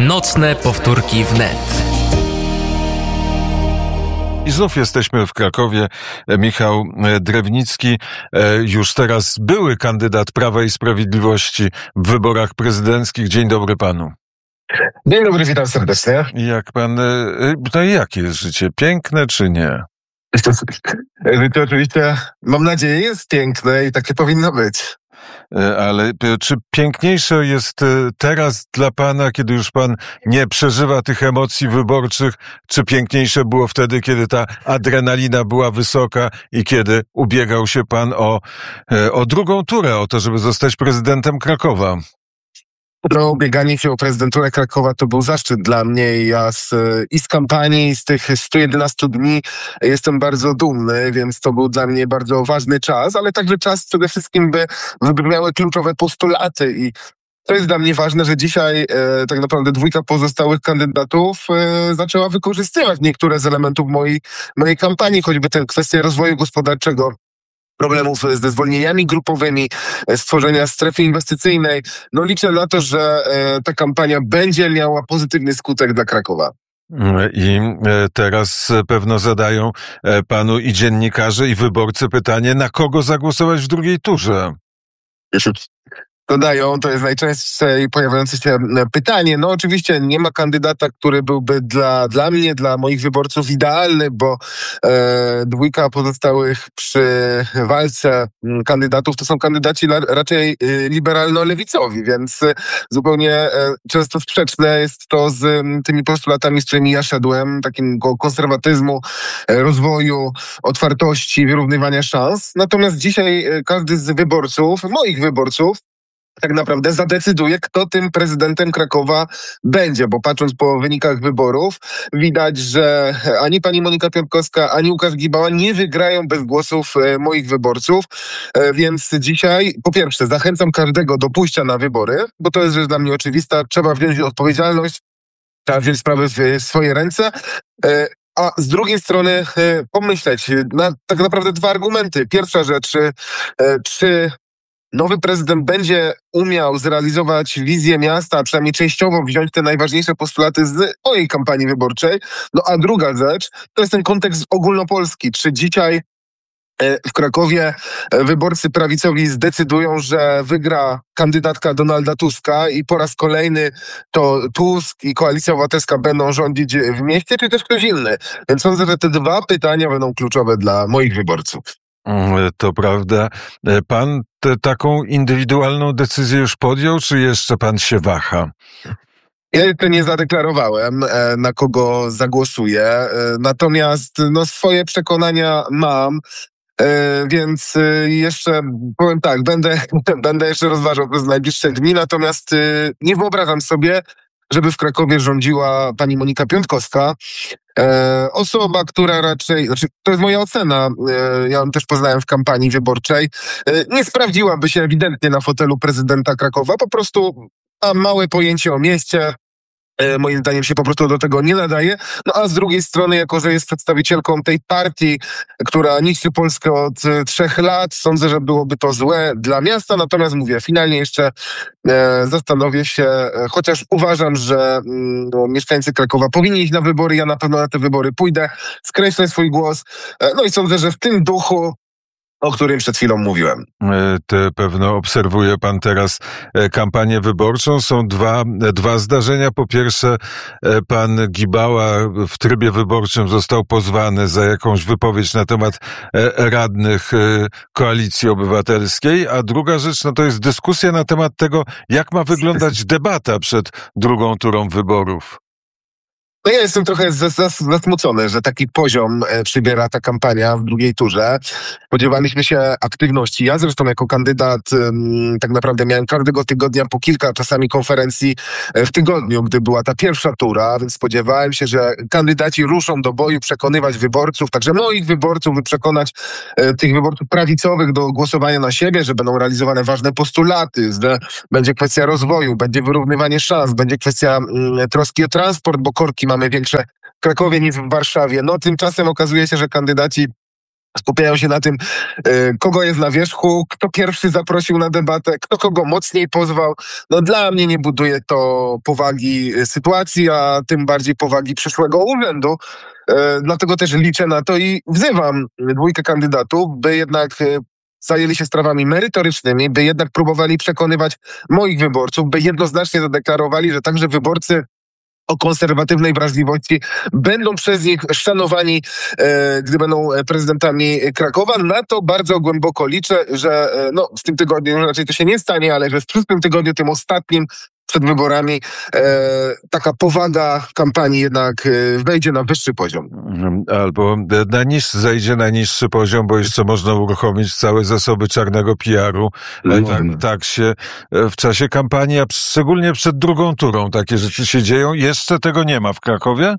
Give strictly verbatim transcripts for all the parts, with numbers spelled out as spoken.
Nocne powtórki wnet. I znów jesteśmy w Krakowie. Michał Drewnicki, już teraz były kandydat Prawa i Sprawiedliwości w wyborach prezydenckich. Dzień dobry panu. Dzień dobry, witam serdecznie. Jak pan, no i jakie jest życie? Piękne czy nie? Życie oczywiście, mam nadzieję, jest piękne i takie powinno być. Ale czy piękniejsze jest teraz dla pana, kiedy już pan nie przeżywa tych emocji wyborczych, czy piękniejsze było wtedy, kiedy ta adrenalina była wysoka i kiedy ubiegał się pan o, o drugą turę, o to, żeby zostać prezydentem Krakowa? No, ubieganie się o prezydenturę Krakowa to był zaszczyt dla mnie i ja z, i z kampanii, i z tych stu jedenastu dni jestem bardzo dumny, więc to był dla mnie bardzo ważny czas, ale także czas przede wszystkim, by wybrzmiały kluczowe postulaty i to jest dla mnie ważne, że dzisiaj e, tak naprawdę dwójka pozostałych kandydatów e, zaczęła wykorzystywać niektóre z elementów mojej, mojej kampanii, choćby tę kwestię rozwoju gospodarczego, problemów ze zwolnieniami grupowymi, stworzenia strefy inwestycyjnej. No liczę na to, że e, ta kampania będzie miała pozytywny skutek dla Krakowa. I teraz pewno zadają panu i dziennikarze, i wyborcy pytanie, na kogo zagłosować w drugiej turze? Dodają, to jest najczęściej pojawiające się pytanie. No oczywiście nie ma kandydata, który byłby dla, dla mnie, dla moich wyborców idealny, bo e, dwójka pozostałych przy walce kandydatów to są kandydaci la, raczej e, liberalno-lewicowi, więc e, zupełnie e, często sprzeczne jest to z m, tymi postulatami, z którymi ja szedłem, takiego konserwatyzmu, e, rozwoju, otwartości, wyrównywania szans. Natomiast dzisiaj e, każdy z wyborców, moich wyborców, tak naprawdę zadecyduje, kto tym prezydentem Krakowa będzie, bo patrząc po wynikach wyborów, widać, że ani pani Monika Piontkowska, ani Łukasz Gibała nie wygrają bez głosów e, moich wyborców, e, więc dzisiaj, po pierwsze, zachęcam każdego do pójścia na wybory, bo to jest rzecz dla mnie oczywista, trzeba wziąć odpowiedzialność, trzeba wziąć sprawy w swoje ręce, e, a z drugiej strony e, pomyśleć na tak naprawdę dwa argumenty. Pierwsza rzecz, e, czy nowy prezydent będzie umiał zrealizować wizję miasta, a przynajmniej częściowo wziąć te najważniejsze postulaty z mojej kampanii wyborczej. No a druga rzecz, to jest ten kontekst ogólnopolski. Czy dzisiaj w Krakowie wyborcy prawicowi zdecydują, że wygra kandydatka Donalda Tuska i po raz kolejny to Tusk i Koalicja Obywatelska będą rządzić w mieście, czy też ktoś inny? Więc sądzę, że te dwa pytania będą kluczowe dla moich wyborców. To prawda. Pan te, taką indywidualną decyzję już podjął, czy jeszcze pan się waha? Ja jeszcze nie zadeklarowałem, na kogo zagłosuję, natomiast no, swoje przekonania mam, więc jeszcze powiem tak, będę, będę jeszcze rozważał przez najbliższe dni, natomiast nie wyobrażam sobie, żeby w Krakowie rządziła pani Monika Piontkowska. E, osoba, która raczej, znaczy to jest moja ocena, e, ja ją też poznałem w kampanii wyborczej, e, nie sprawdziłaby się ewidentnie na fotelu prezydenta Krakowa, po prostu ma małe pojęcie o mieście, e, moim zdaniem się po prostu do tego nie nadaje, no a z drugiej strony, jako że jest przedstawicielką tej partii, która niszczy Polskę od e, trzech lat, sądzę, że byłoby to złe dla miasta, natomiast mówię, finalnie jeszcze e, zastanowię się, e, chociaż uważam, że mm, no, mieszkańcy Krakowa powinni iść na wybory, ja na pewno na te wybory pójdę, skreślę swój głos, e, no i sądzę, że w tym duchu, o którym przed chwilą mówiłem. Te pewno obserwuje pan teraz kampanię wyborczą. Są dwa, dwa zdarzenia. Po pierwsze, pan Gibała w trybie wyborczym został pozwany za jakąś wypowiedź na temat radnych Koalicji Obywatelskiej, a druga rzecz, no to jest dyskusja na temat tego, jak ma wyglądać debata przed drugą turą wyborów. No ja jestem trochę zasmucony, że taki poziom przybiera ta kampania w drugiej turze. Spodziewaliśmy się aktywności. Ja zresztą jako kandydat tak naprawdę miałem każdego tygodnia po kilka czasami konferencji w tygodniu, gdy była ta pierwsza tura, więc spodziewałem się, że kandydaci ruszą do boju, przekonywać wyborców, także moich wyborców, by przekonać tych wyborców prawicowych do głosowania na siebie, że będą realizowane ważne postulaty, że będzie kwestia rozwoju, będzie wyrównywanie szans, będzie kwestia troski o transport, bo korki mamy większe w Krakowie niż w Warszawie. No tymczasem okazuje się, że kandydaci skupiają się na tym, kogo jest na wierzchu, kto pierwszy zaprosił na debatę, kto kogo mocniej pozwał. No dla mnie nie buduje to powagi sytuacji, a tym bardziej powagi przyszłego urzędu. Dlatego też liczę na to i wzywam dwójkę kandydatów, by jednak zajęli się sprawami merytorycznymi, by jednak próbowali przekonywać moich wyborców, by jednoznacznie zadeklarowali, że także wyborcy o konserwatywnej wrażliwości będą przez nich szanowani, e, gdy będą prezydentami Krakowa. Na to bardzo głęboko liczę, że e, no, w tym tygodniu raczej to się nie stanie, ale że w przyszłym tygodniu, tym ostatnim przed wyborami, e, taka powaga kampanii jednak e, wejdzie na wyższy poziom. Albo na niż, zejdzie na niższy poziom, bo jeszcze można uruchomić całe zasoby czarnego P R-u. No. Tak, tak się w czasie kampanii, a szczególnie przed drugą turą takie rzeczy się dzieją. Jeszcze tego nie ma w Krakowie?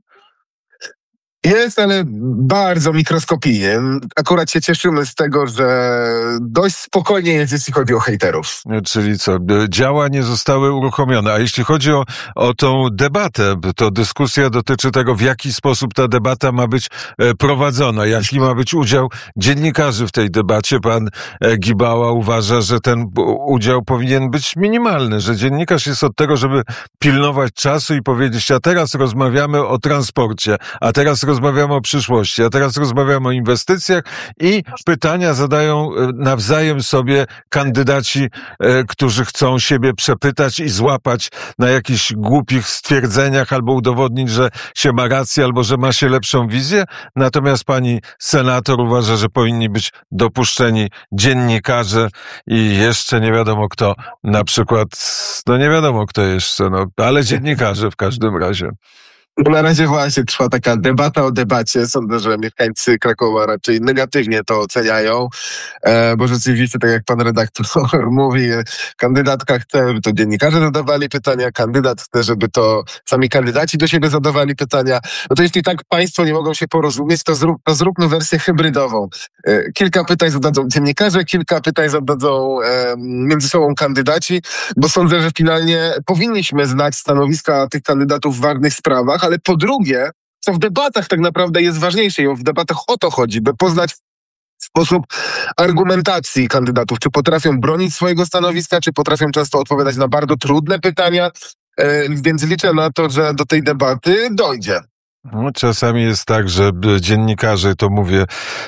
Jest, ale bardzo mikroskopijnie. Akurat się cieszymy z tego, że dość spokojnie jest, jeśli chodzi o hejterów. Czyli co, działa nie zostały uruchomione. A jeśli chodzi o, o tą debatę, to dyskusja dotyczy tego, w jaki sposób ta debata ma być prowadzona, jaki ma być udział dziennikarzy w tej debacie. Pan Gibała uważa, że ten udział powinien być minimalny, że dziennikarz jest od tego, żeby pilnować czasu i powiedzieć, a teraz rozmawiamy o transporcie, a teraz rozmawiamy o przyszłości, a teraz rozmawiamy o inwestycjach i pytania zadają nawzajem sobie kandydaci, którzy chcą siebie przepytać i złapać na jakichś głupich stwierdzeniach albo udowodnić, że się ma rację albo że ma się lepszą wizję. Natomiast pani senator uważa, że powinni być dopuszczeni dziennikarze i jeszcze nie wiadomo kto, na przykład, no nie wiadomo kto jeszcze, no, ale dziennikarze w każdym razie. Na razie właśnie trwa taka debata o debacie. Sądzę, że mieszkańcy Krakowa raczej negatywnie to oceniają, e, bo rzeczywiście, tak jak pan redaktor mówi, kandydatka chce, żeby to dziennikarze zadawali pytania, kandydat chce, żeby to sami kandydaci do siebie zadawali pytania. No to jeśli tak państwo nie mogą się porozumieć, to, zrób, to zróbmy wersję hybrydową. E, kilka pytań zadadzą dziennikarze, kilka pytań zadadzą e, między sobą kandydaci, bo sądzę, że finalnie powinniśmy znać stanowiska tych kandydatów w ważnych sprawach, ale po drugie, co w debatach tak naprawdę jest ważniejsze i w debatach o to chodzi, by poznać sposób argumentacji kandydatów, czy potrafią bronić swojego stanowiska, czy potrafią często odpowiadać na bardzo trudne pytania, więc liczę na to, że do tej debaty dojdzie. No, czasami jest tak, że dziennikarze, to mówię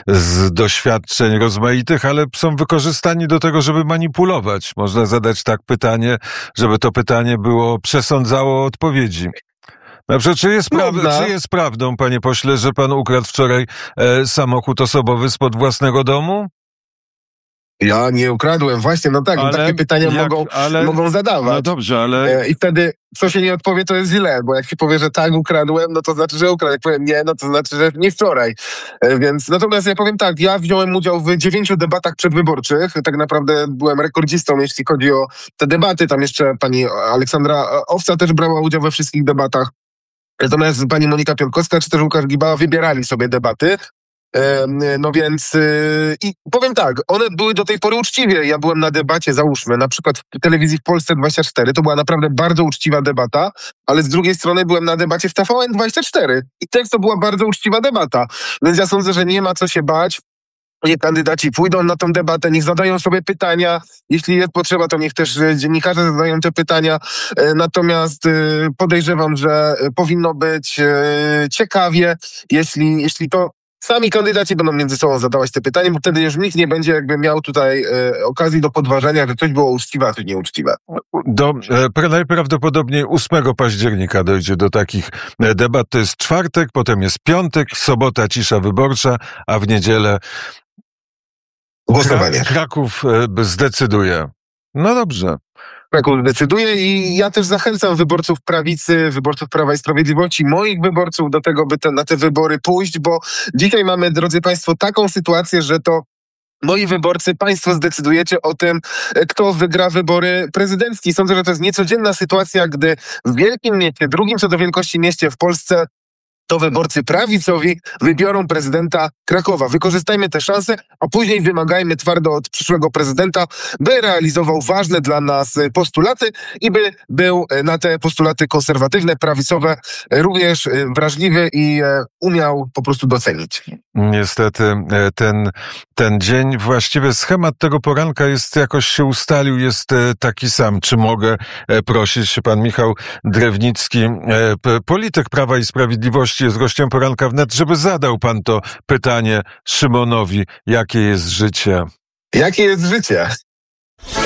z doświadczeń rozmaitych, ale są wykorzystani do tego, żeby manipulować. Można zadać tak pytanie, żeby to pytanie było przesądzało odpowiedzi. Na przykład, czy jest, pra- czy jest prawdą, panie pośle, że pan ukradł wczoraj e, samochód osobowy spod własnego domu? Ja nie ukradłem, właśnie, no tak, ale takie pytania jak, mogą, ale, mogą zadawać. No dobrze, ale... I wtedy, co się nie odpowie, to jest źle, bo jak się powie, że tak, ukradłem, no to znaczy, że ukradłem. Jak powiem nie, no to znaczy, że nie wczoraj. Więc natomiast ja powiem tak, ja wziąłem udział w dziewięciu debatach przedwyborczych, tak naprawdę byłem rekordzistą, jeśli chodzi o te debaty, tam jeszcze pani Aleksandra Owca też brała udział we wszystkich debatach. Natomiast pani Monika Pionkowska czy też Łukasz Gibała wybierali sobie debaty. No więc i powiem tak, one były do tej pory uczciwie. Ja byłem na debacie, załóżmy, na przykład w telewizji w Polsce dwadzieścia cztery, to była naprawdę bardzo uczciwa debata, ale z drugiej strony byłem na debacie w T V N dwadzieścia cztery i też to była bardzo uczciwa debata. Więc ja sądzę, że nie ma co się bać. Niech kandydaci pójdą na tą debatę, niech zadają sobie pytania. Jeśli jest potrzeba, to niech też dziennikarze zadają te pytania. Natomiast podejrzewam, że powinno być ciekawie, jeśli, jeśli to sami kandydaci będą między sobą zadawać te pytania, bo wtedy już nikt nie będzie jakby miał tutaj e, okazji do podważenia, że coś było uczciwe, a coś nieuczciwe. Do, e, najprawdopodobniej ósmego października dojdzie do takich debat. To jest czwartek, potem jest piątek, sobota cisza wyborcza, a w niedzielę głosowanie. Kraków e, zdecyduje. No dobrze. Kraków decyduje i ja też zachęcam wyborców prawicy, wyborców Prawa i Sprawiedliwości, moich wyborców do tego, by te, na te wybory pójść, bo dzisiaj mamy, drodzy państwo, taką sytuację, że to moi wyborcy, państwo zdecydujecie o tym, kto wygra wybory prezydenckie. Sądzę, że to jest niecodzienna sytuacja, gdy w wielkim mieście, drugim co do wielkości mieście w Polsce, to wyborcy prawicowi wybiorą prezydenta Krakowa. Wykorzystajmy tę szansę, a później wymagajmy twardo od przyszłego prezydenta, by realizował ważne dla nas postulaty i by był na te postulaty konserwatywne, prawicowe również wrażliwy i umiał po prostu docenić. Niestety ten, ten dzień, właściwie schemat tego poranka jest jakoś się ustalił, jest taki sam. Czy mogę prosić, pan Michał Drewnicki, polityk Prawa i Sprawiedliwości, jest gościem poranka wnet, żeby zadał pan to pytanie Szymonowi, jakie jest życie? Jakie jest życie?